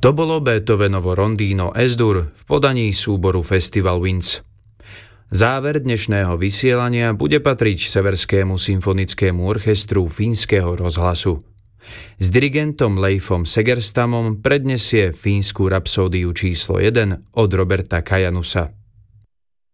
To bolo Beethovenovo rondíno S-dur v podaní súboru Festival Winds. Záver dnešného vysielania bude patriť Severskému symfonickému orchestru Fínskeho rozhlasu. S dirigentom Leifom Segerstamom prednesie Fínsku rapsódiu číslo 1 od Roberta Kajanusa.